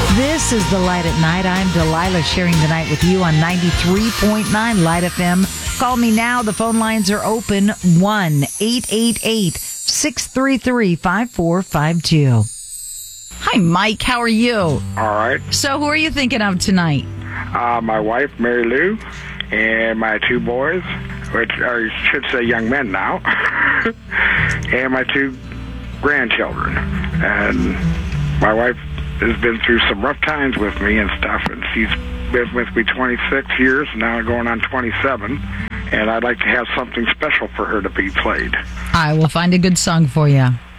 This is The Light at Night. I'm Delilah, sharing the night with you on 93.9 Light FM. Call me now. The phone lines are open. 1-888-633-5452. Hi, Mike. How are you? All right. So who are you thinking of tonight? My wife, Mary Lou, and my two boys, which or I should say young men now, and my two grandchildren. And my wife has been through some rough times with me and stuff, and she's been with me 26 years, now going on 27, and I'd like to have something special for her to be played. I will find a good song for you.